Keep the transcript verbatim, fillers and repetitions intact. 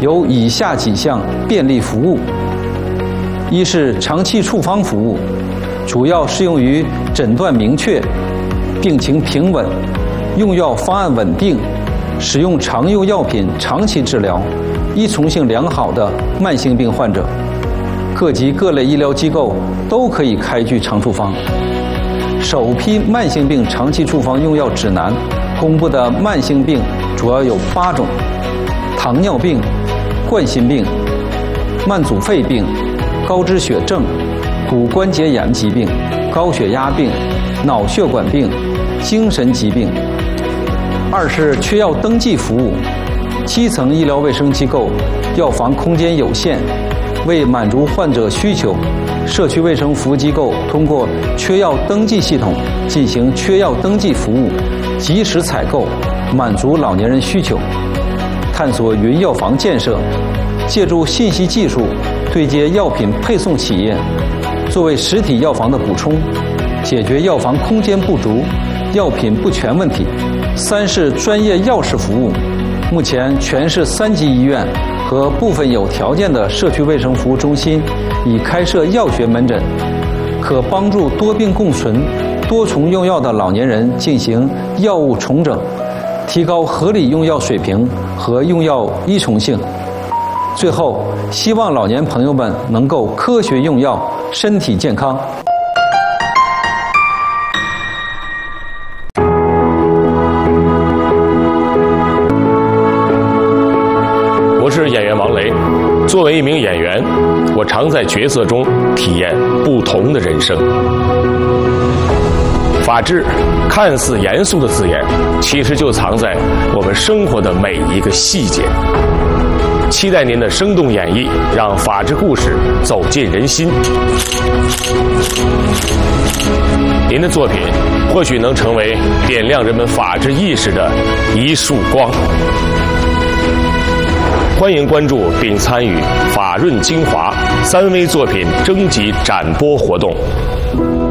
有以下几项便利服务：一是长期处方服务，主要适用于诊断明确、病情平稳、用药方案稳定、使用常用药品长期治疗、依从性良好的慢性病患者。各级各类医疗机构都可以开具长处方。首批慢性病长期处方用药指南公布的慢性病主要有八种：糖尿病、冠心病、慢阻肺病、高脂血症、骨关节炎疾病、高血压病、脑血管病、精神疾病。二是缺药登记服务，基层医疗卫生机构药房空间有限，为满足患者需求，社区卫生服务机构通过缺药登记系统进行缺药登记服务，及时采购，满足老年人需求。探索云药房建设，借助信息技术对接药品配送企业，作为实体药房的补充，解决药房空间不足、药品不全问题。三是专业药师服务，目前全市三级医院和部分有条件的社区卫生服务中心已开设药学门诊，可帮助多病共存、多重用药的老年人进行药物重整，提高合理用药水平和用药依从性。最后，希望老年朋友们能够科学用药，身体健康。 我是演员王雷，作为一名演员，我常在角色中体验不同的人生。法治看似严肃的字眼，其实就藏在我们生活的每一个细节。期待您的生动演绎，让法治故事走进人心。您的作品或许能成为点亮人们法治意识的一束光。欢迎关注并参与法润精华三微作品征集展播活动。